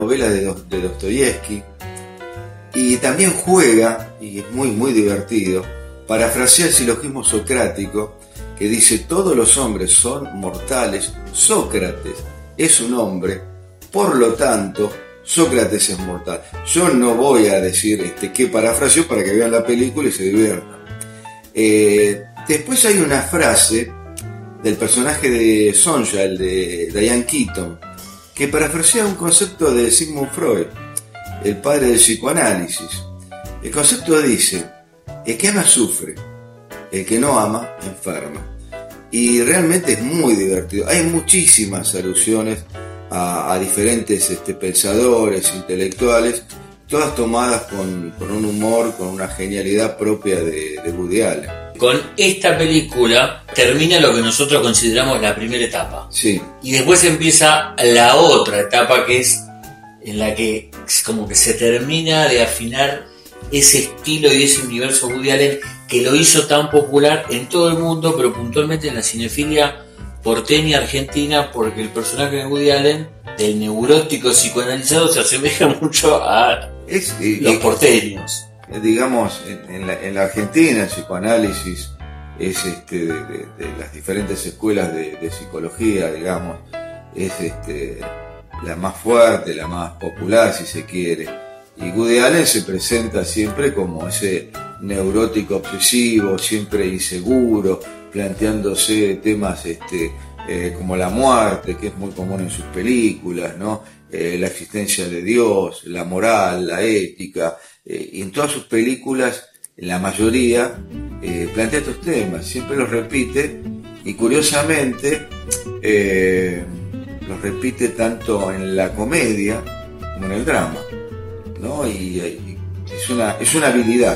novela de Dostoyevsky, y también juega, y es muy muy divertido, parafrasea el silogismo socrático que dice: todos los hombres son mortales, Sócrates es un hombre, por lo tanto Sócrates es mortal. Yo no voy a decir qué parafraseo para que vean la película y se diviertan. Después hay una frase del personaje de Sonja, el de Diane Keaton, que parafrasea un concepto de Sigmund Freud, el padre del psicoanálisis. El concepto dice: el que ama sufre, el que no ama enferma. Y realmente es muy divertido. Hay muchísimas alusiones a diferentes pensadores, intelectuales, todas tomadas con un humor, con una genialidad propia de Woody Allen. Con esta película termina lo que nosotros consideramos la primera etapa. Sí. Y después empieza la otra etapa, que es en la que como que se termina de afinar ese estilo y ese universo Woody Allen que lo hizo tan popular en todo el mundo, pero puntualmente en la cinefilia porteña argentina, porque el personaje de Woody Allen, del neurótico psicoanalizado, se asemeja mucho a los porteños. Digamos, en la Argentina el psicoanálisis es de las diferentes escuelas de psicología, digamos, es la más fuerte, la más popular, si se quiere. Y Woody Allen se presenta siempre como ese neurótico obsesivo, siempre inseguro, planteándose temas como la muerte, que es muy común en sus películas, ¿no? La existencia de Dios, la moral, la ética, y en todas sus películas, en la mayoría, plantea estos temas, siempre los repite, y curiosamente los repite tanto en la comedia como en el drama, ¿no? Y es una habilidad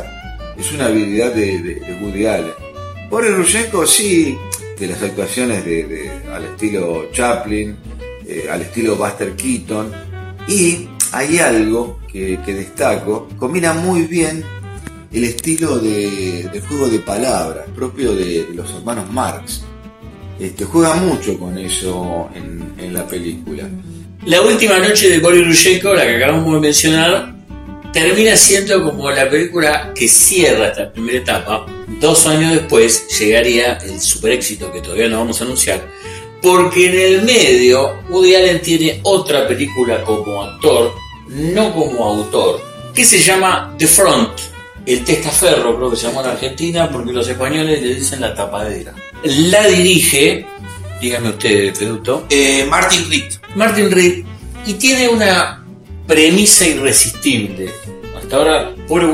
de Woody Allen. Boris Rushenko sí, de las actuaciones al estilo Chaplin, al estilo Buster Keaton, y hay algo que destaco: combina muy bien el estilo de juego de palabras propio de los hermanos Marx. Juega mucho con eso en la película. La última noche de Boris Rushenko, la que acabamos de mencionar, termina siendo como la película que cierra esta primera etapa. 2 años después llegaría el super éxito que todavía no vamos a anunciar, porque en el medio Woody Allen tiene otra película como actor, no como autor, que se llama The Front, el testaferro, creo que se llama en Argentina, porque los españoles le dicen la tapadera. La dirige, dígame usted, Peduto, Martin Reed, y tiene una premisa irresistible. Hasta ahora, pobre